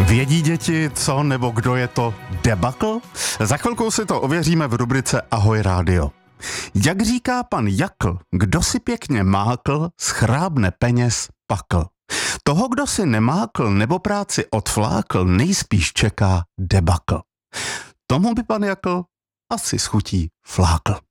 Vědí děti, co nebo kdo je to debakl? Za chvilku si to ověříme v rubrice Ahoj rádio. Jak říká pan Jakl, kdo si pěkně mákl, schrábne peněz pakl. Toho, kdo si nemákl nebo práci odflákl, nejspíš čeká debakl. Tomu by pan Jakl asi s chutí flákl.